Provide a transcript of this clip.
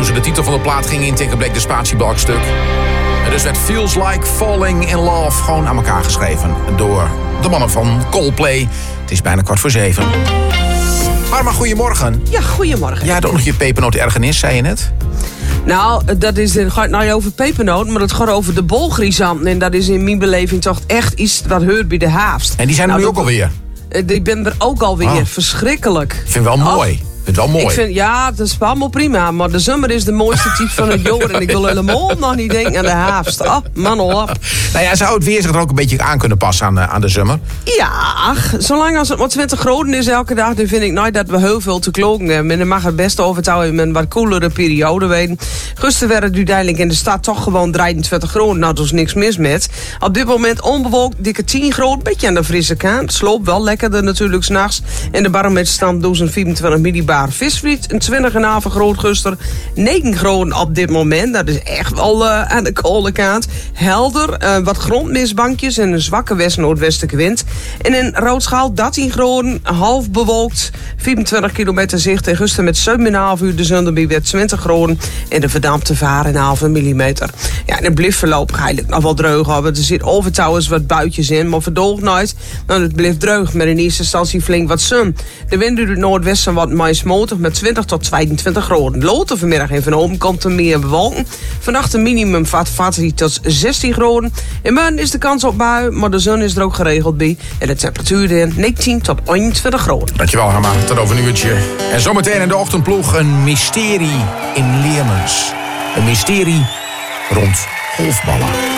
toen ze de titel van de plaat gingen intikken, bleek de spatiebalk stuk. En dus werd Feels Like Falling in Love gewoon aan elkaar geschreven door de mannen van Coldplay. Het is bijna 6:45. Arma, goedemorgen. Ja, goedemorgen. Ja, ook nog je pepernoot ergernis, zei je net? Nou, het gaat nou over pepernoot, maar het gaat over de bolgriezanten. En dat is in mijn beleving toch echt iets wat hoort bij de haafst. En die zijn er nu ook alweer? Ik ben er ook alweer. Verschrikkelijk. Ik vind het wel mooi. Ja, het is allemaal prima. Maar de zomer is de mooiste tijd van het jaar. En ik wil helemaal nog niet denken aan de haafst. Oh, man op. Nou ja, zou het weer zich er ook een beetje aan kunnen passen aan de zomer? Ja, zolang als het maar 20 graden is elke dag, dan vind ik nooit dat we heel veel te kloken hebben. En dan mag het best overtouwen met een wat koelere periode weten. Gisteren werd het uiteindelijk in de stad toch gewoon 23 graden. Nou, er is niks mis met. Op dit moment onbewolkt, dikke 10 graden. Beetje aan de frisse kant. Sloopt wel lekkerder natuurlijk 's nachts. En de barometerstand doet een 24 millibar. Visvliet, een 20,5 groot guster. 9 graden op dit moment. Dat is echt wel aan de koude kant. Helder, wat grondmistbankjes en een zwakke west-noordwestelijke wind. En in Roodschaal 13 graden, half bewolkt. 24 kilometer zicht. En guster met 7,5 uur de zon bij werd 20 graden. En de verdampte varen 1,5 millimeter. Ja, en het blijft voorlopig eigenlijk nog wel dreug. Er zit overtouwens wat buitjes in, maar verdoogt nooit. Nou, het blijft dreug, maar in eerste instantie flink wat zon. De wind uit het noordwesten wat maismotig met 20 tot 22 graden. Later vanmiddag en vanavond komt er meer bewolking. Vannacht een minimum vat tot 16 graden. In morgen is de kans op bui, maar de zon is er ook geregeld bij. En de temperatuur in 19 tot 21 graden. Dankjewel, Hamma. Tot over een uurtje. En zometeen in de ochtendploeg een mysterie in Leermens. Een mysterie rond golfballen.